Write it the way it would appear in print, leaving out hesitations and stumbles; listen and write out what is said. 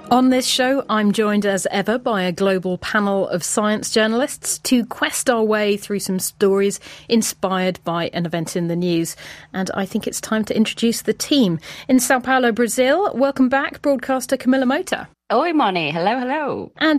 On this show, I'm joined as ever by a global panel of science journalists to quest our way through some stories inspired by an event in the news. And I think it's time to introduce the team. In Sao Paulo, Brazil, welcome back, broadcaster Camilla Mota. Oi, Moni. Hello, hello. And